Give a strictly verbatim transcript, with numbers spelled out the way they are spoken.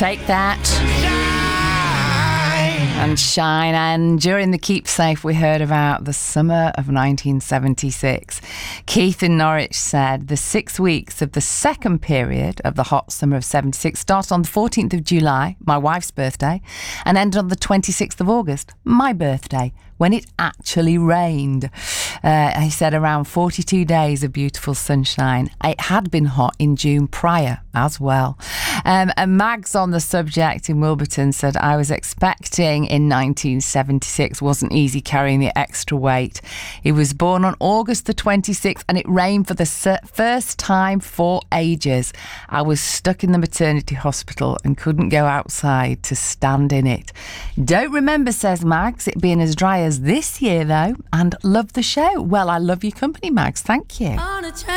Take that. And Shine. And during the Keep Safe, we heard about the summer of nineteen seventy-six. Keith in Norwich said the six weeks of the second period of the hot summer of seventy-six started on the fourteenth of July, my wife's birthday, and ended on the twenty-sixth of August, my birthday, when it actually rained. Uh, he said around forty-two days of beautiful sunshine. It had been hot in June prior as well. Um, and Mags on the subject in Wilburton said, I was expecting in nineteen seventy-six. Wasn't easy carrying the extra weight. He was born on August the twenty-sixth and it rained for the first time for ages. I was stuck in the maternity hospital and couldn't go outside to stand in it. Don't remember, says Mags, it being as dry as this year though, and love the show. Well, I love your company, Mags. Thank you.